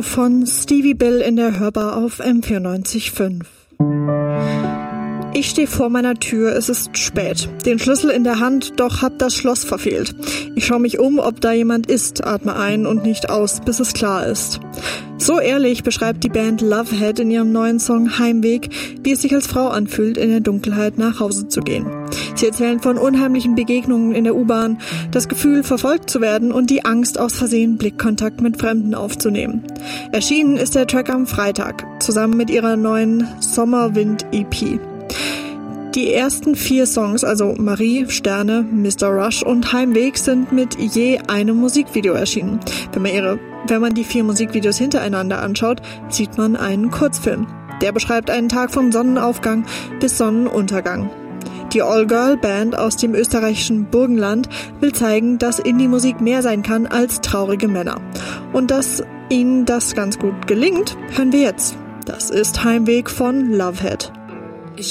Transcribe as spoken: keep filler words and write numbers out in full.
Piano von Stevie Bill in der Hörbar auf M vierundneunzig Komma fünf. Ich stehe vor meiner Tür, es ist spät. Den Schlüssel in der Hand, doch hab das Schloss verfehlt. Ich schaue mich um, ob da jemand ist, atme ein und nicht aus, bis es klar ist. So ehrlich beschreibt die Band Lovehead in ihrem neuen Song Heimweg, wie es sich als Frau anfühlt, in der Dunkelheit nach Hause zu gehen. Sie erzählen von unheimlichen Begegnungen in der U-Bahn, das Gefühl, verfolgt zu werden und die Angst, aus Versehen Blickkontakt mit Fremden aufzunehmen. Erschienen ist der Track am Freitag, zusammen mit ihrer neuen Sommerwind-E P. Die ersten vier Songs, also Marie, Sterne, Mister Rush und Heimweg, sind mit je einem Musikvideo erschienen. Wenn man, ihre, wenn man die vier Musikvideos hintereinander anschaut, sieht man einen Kurzfilm. Der beschreibt einen Tag vom Sonnenaufgang bis Sonnenuntergang. Die All-Girl-Band aus dem österreichischen Burgenland will zeigen, dass Indie-Musik mehr sein kann als traurige Männer. Und dass ihnen das ganz gut gelingt, hören wir jetzt. Das ist Heimweg von Lovehead.